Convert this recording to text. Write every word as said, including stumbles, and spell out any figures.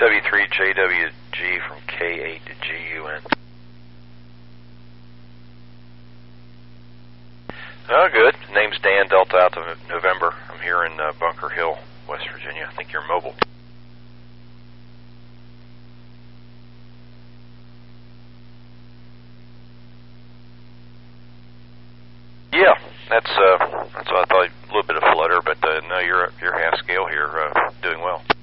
W three J W G from K eight to G U N. Oh, good. Name's Dan, Delta Alpha November. I'm here in uh, Bunker Hill, West Virginia. I think you're mobile. Yeah, that's uh, that's what I thought. A little bit of flutter, but uh, no, you're you're half scale here, uh, doing well.